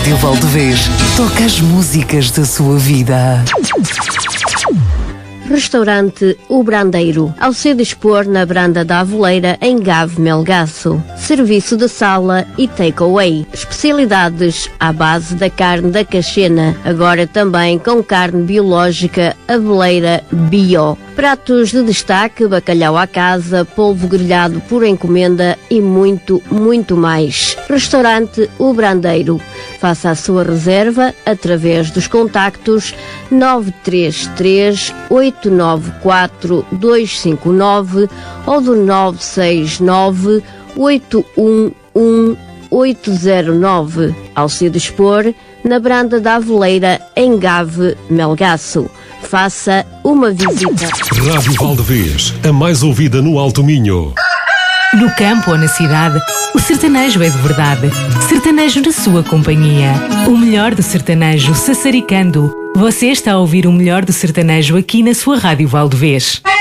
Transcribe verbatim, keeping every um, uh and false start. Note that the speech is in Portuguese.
Rádio Valdevez toca as músicas da sua vida. Restaurante O Brandeiro, ao se dispor na Branda da Avoleira, em Gave Melgaço. Serviço de sala e takeaway. Especialidades à base da carne da Caxena, agora também com carne biológica Aveleira Bio. Pratos de destaque, bacalhau à casa, polvo grelhado por encomenda e muito, muito mais. Restaurante O Brandeiro. Faça a sua reserva através dos contactos nove três três, oito nove quatro, dois cinco nove ou do nove seis nove, oito um um, oito zero nove. Ao se dispor na Branda da Avoleira, em Gave Melgaço. Faça uma visita. Rádio Valdevez, a mais ouvida no Alto Minho. No campo ou na cidade, o sertanejo é de verdade. Sertanejo na sua companhia. O melhor do sertanejo sassaricando. Você está a ouvir o melhor do sertanejo aqui na sua Rádio Valdevez.